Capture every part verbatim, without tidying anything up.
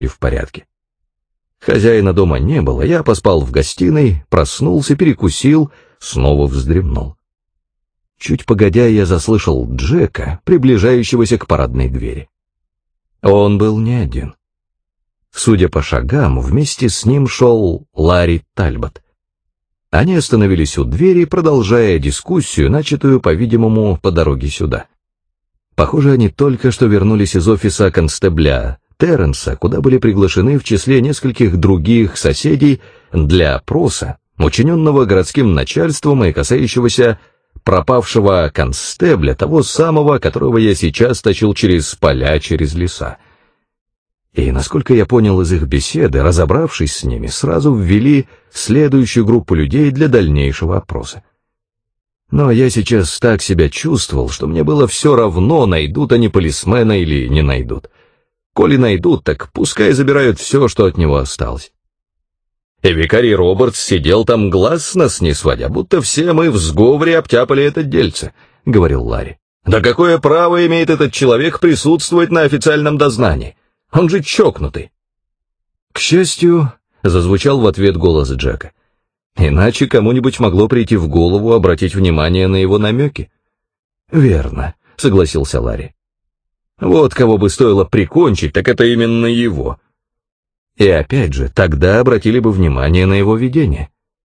и в порядке. Хозяина дома не было, я поспал в гостиной, проснулся, перекусил, снова вздремнул. Чуть погодя, я заслышал Джека, приближающегося к парадной двери. Он был не один. Судя по шагам, вместе с ним шел Ларри Тальбот. Они остановились у двери, продолжая дискуссию, начатую, по-видимому, по дороге сюда. Похоже, они только что вернулись из офиса констебля Терренса, куда были приглашены в числе нескольких других соседей для опроса, учиненного городским начальством и касающегося пропавшего констебля, того самого, которого я сейчас тащил через поля, через леса. И, насколько я понял из их беседы, разобравшись с ними, сразу ввели следующую группу людей для дальнейшего опроса. Но я сейчас так себя чувствовал, что мне было все равно, найдут они полисмена или не найдут. Коли найдут, так пускай забирают все, что от него осталось. И викарий Робертс сидел там, глаз с нас не сводя, будто все мы в сговоре обтяпали это дельце, — говорил Ларри. Да какое право имеет этот человек присутствовать на официальном дознании? Он же чокнутый. К счастью, зазвучал в ответ голос Джека. Иначе кому-нибудь могло прийти в голову обратить внимание на его намеки. Верно, согласился Ларри. Вот кого бы стоило прикончить, так это именно его. И опять же, тогда обратили бы внимание на его видение.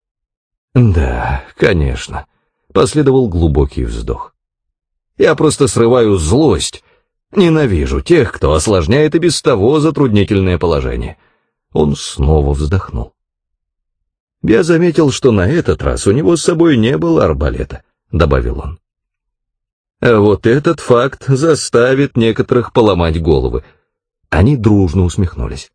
Да, конечно, последовал глубокий вздох. Я просто срываю злость. Ненавижу тех, кто осложняет и без того затруднительное положение. Он снова вздохнул. Я заметил, что на этот раз у него с собой не было арбалета, добавил он. А вот этот факт заставит некоторых поломать головы. Они дружно усмехнулись.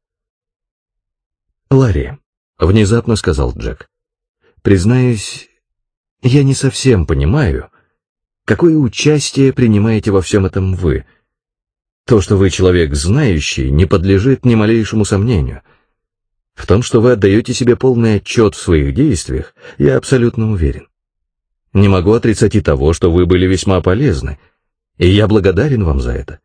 Ларри, внезапно сказал Джек, признаюсь, я не совсем понимаю, какое участие принимаете во всем этом вы. То, что вы человек знающий, не подлежит ни малейшему сомнению. В том, что вы отдаете себе полный отчет в своих действиях, я абсолютно уверен. Не могу отрицать и того, что вы были весьма полезны, и я благодарен вам за это.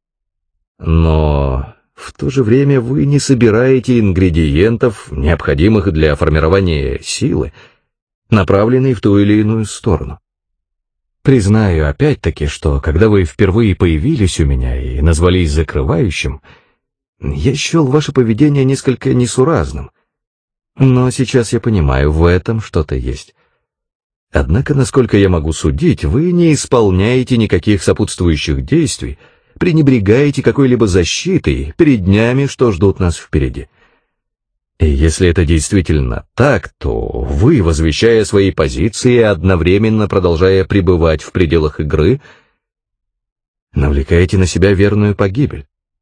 Но в то же время вы не собираете ингредиентов, необходимых для формирования силы, направленной в ту или иную сторону. Признаю опять-таки, что когда вы впервые появились у меня и назвались закрывающим, я счел ваше поведение несколько несуразным. Но сейчас я понимаю, в этом что-то есть. Однако, насколько я могу судить, вы не исполняете никаких сопутствующих действий, пренебрегаете какой-либо защитой перед днями, что ждут нас впереди. И если это действительно так, то вы, возвещая свои позиции и одновременно продолжая пребывать в пределах игры, навлекаете на себя верную погибель.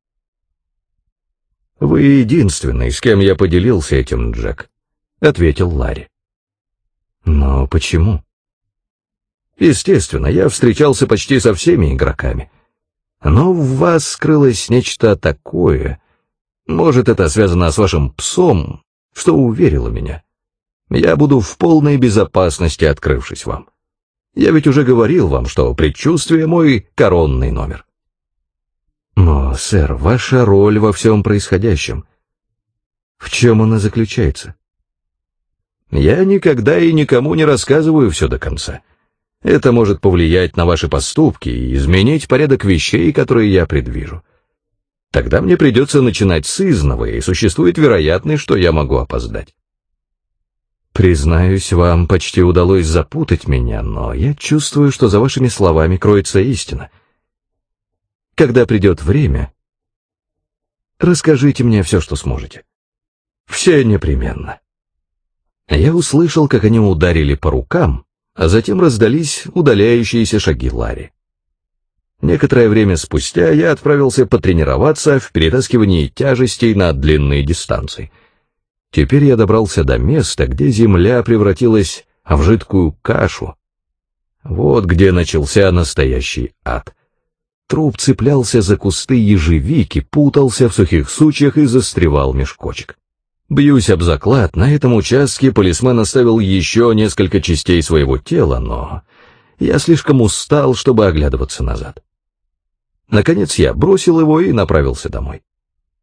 «Вы единственный, с кем я поделился этим, Джек», — ответил Ларри. «Но почему?» «Естественно, я встречался почти со всеми игроками. Но в вас скрылось нечто такое. Может, это связано с вашим псом, что уверило меня. Я буду в полной безопасности, открывшись вам. Я ведь уже говорил вам, что предчувствие — мой коронный номер». «Но, сэр, ваша роль во всем происходящем. В чем она заключается?» «Я никогда и никому не рассказываю все до конца. Это может повлиять на ваши поступки и изменить порядок вещей, которые я предвижу. Тогда мне придется начинать с изного, и существует вероятность, что я могу опоздать. Признаюсь, вам почти удалось запутать меня, но я чувствую, что за вашими словами кроется истина. Когда придет время, расскажите мне все, что сможете. Все непременно». Я услышал, как они ударили по рукам, а затем раздались удаляющиеся шаги Ларри. Некоторое время спустя я отправился потренироваться в перетаскивании тяжестей на длинные дистанции. Теперь я добрался до места, где земля превратилась в жидкую кашу. Вот где начался настоящий ад. Труп цеплялся за кусты ежевики, путался в сухих сучьях и застревал меж кочек. Бьюсь об заклад, на этом участке полисмен оставил еще несколько частей своего тела, но я слишком устал, чтобы оглядываться назад. Наконец я бросил его и направился домой.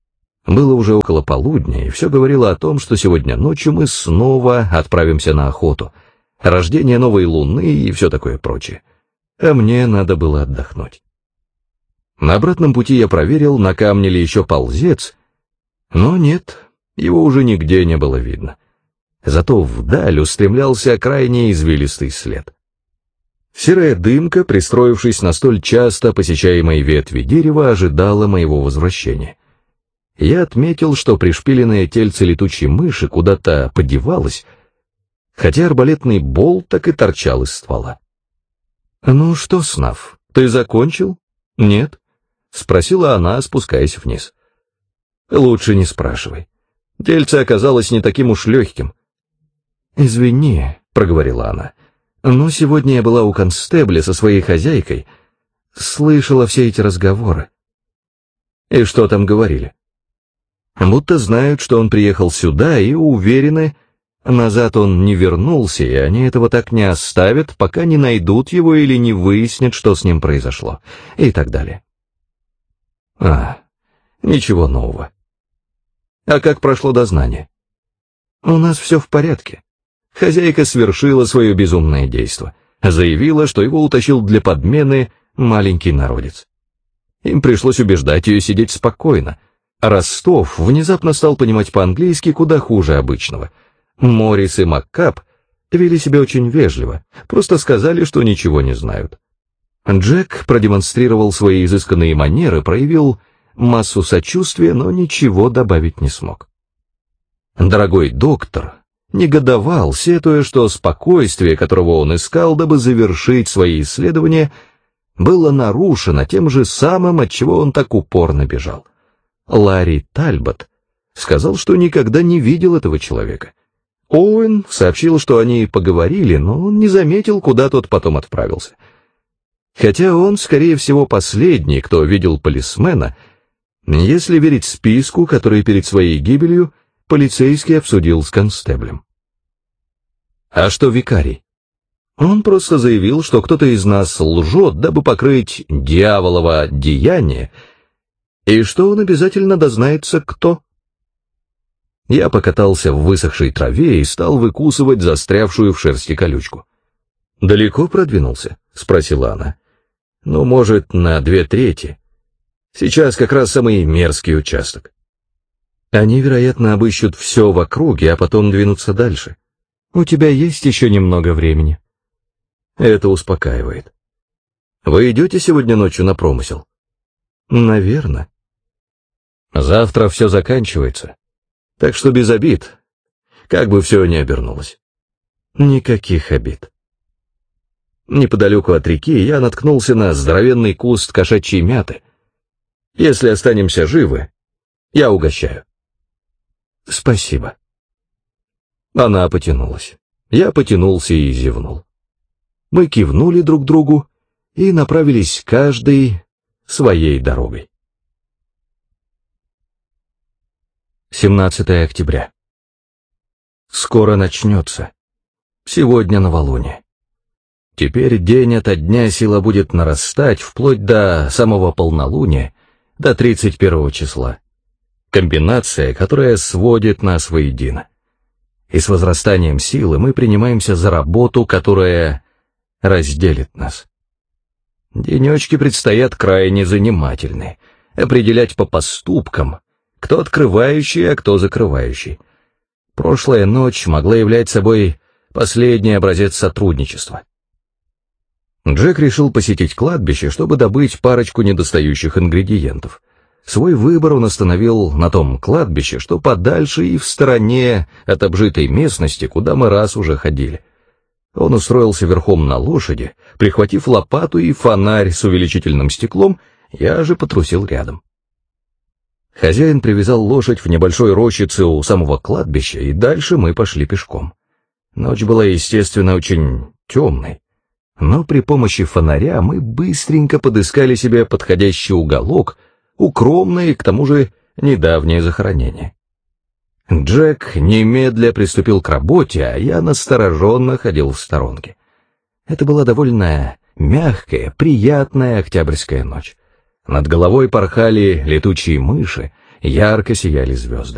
Было уже около полудня, и все говорило о том, что сегодня ночью мы снова отправимся на охоту, рождение новой луны и все такое прочее. А мне надо было отдохнуть. На обратном пути я проверил, на камне ли еще ползец, но нет, его уже нигде не было видно. Зато вдаль устремлялся крайне извилистый след. Серая дымка, пристроившись на столь часто посещаемой ветви дерева, ожидала моего возвращения. Я отметил, что пришпиленное тельце летучей мыши куда-то подевалось, хотя арбалетный болт так и торчал из ствола. «Ну что, Снаф, ты закончил?» «Нет?» — спросила она, спускаясь вниз. «Лучше не спрашивай. Тельце оказалось не таким уж легким». «Извини», — проговорила она, — «но сегодня я была у констебля со своей хозяйкой, слышала все эти разговоры». «И что там говорили?» «Будто знают, что он приехал сюда, и уверены, назад он не вернулся, и они этого так не оставят, пока не найдут его или не выяснят, что с ним произошло, и так далее». «А, ничего нового. А как прошло дознание?» «У нас все в порядке. Хозяйка совершила свое безумное действо, заявила, что его утащил для подмены маленький народец. Им пришлось убеждать ее сидеть спокойно. Ростов внезапно стал понимать по-английски куда хуже обычного. Моррис и Маккап вели себя очень вежливо, просто сказали, что ничего не знают. Джек продемонстрировал свои изысканные манеры, проявил массу сочувствия, но ничего добавить не смог. Дорогой доктор негодовал, сетуя, что спокойствие, которого он искал, дабы завершить свои исследования, было нарушено тем же самым, от чего он так упорно бежал. Ларри Тальбот сказал, что никогда не видел этого человека. Оуэн сообщил, что они поговорили, но он не заметил, куда тот потом отправился. Хотя он, скорее всего, последний, кто видел полисмена, если верить списку, который перед своей гибелью полицейский обсудил с констеблем. А что викарий? Он просто заявил, что кто-то из нас лжет, дабы покрыть дьяволово деяние, и что он обязательно дознается, кто. Я покатался в высохшей траве и стал выкусывать застрявшую в шерсти колючку. «Далеко продвинулся?» — спросила она. «Ну, может, на две трети. Сейчас как раз самый мерзкий участок. Они, вероятно, обыщут все в округе, а потом двинутся дальше. У тебя есть еще немного времени». Это успокаивает. «Вы идете сегодня ночью на промысел?» «Наверно. Завтра все заканчивается, так что без обид, как бы все ни обернулось». «Никаких обид». Неподалеку от реки я наткнулся на здоровенный куст кошачьей мяты. Если останемся живы, я угощаю. «Спасибо». Она потянулась. Я потянулся и зевнул. Мы кивнули друг другу и направились каждый своей дорогой. семнадцатое октября. Скоро начнется. Сегодня новолуние. Теперь день ото дня сила будет нарастать, вплоть до самого полнолуния, до тридцать первого числа. Комбинация, которая сводит нас воедино. И с возрастанием силы мы принимаемся за работу, которая разделит нас. Денечки предстоят крайне занимательные. Определять по поступкам, кто открывающий, а кто закрывающий. Прошлая ночь могла являть собой последний образец сотрудничества. Джек решил посетить кладбище, чтобы добыть парочку недостающих ингредиентов. Свой выбор он остановил на том кладбище, что подальше и в стороне от обжитой местности, куда мы раз уже ходили. Он устроился верхом на лошади, прихватив лопату и фонарь с увеличительным стеклом, я же потрусил рядом. Хозяин привязал лошадь в небольшой рощице у самого кладбища, и дальше мы пошли пешком. Ночь была, естественно, очень темной, но при помощи фонаря мы быстренько подыскали себе подходящий уголок, укромное и, к тому же, недавнее захоронение. Джек немедля приступил к работе, а я настороженно ходил в сторонке. Это была довольно мягкая, приятная октябрьская ночь. Над головой порхали летучие мыши, ярко сияли звезды.